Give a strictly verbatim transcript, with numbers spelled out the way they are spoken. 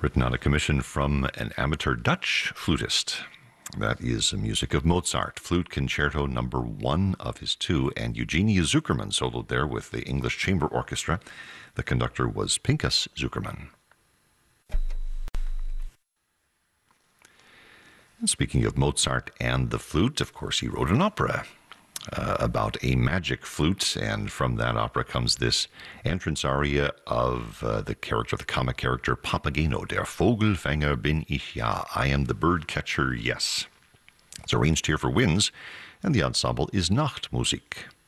Written on a commission from an amateur Dutch flutist. That is music of Mozart, Flute Concerto number one of his two, and Eugenie Zukerman soloed there with the English Chamber Orchestra. The conductor was Pinkas Zukerman. And speaking of Mozart and the flute, of course, he wrote an opera uh, about a magic flute, and from that opera comes this entrance aria of uh, the character, the comic character Papageno. Der Vogelfänger bin ich, ja. I am the bird catcher, yes. It's arranged here for winds, and the ensemble is Nachtmusik.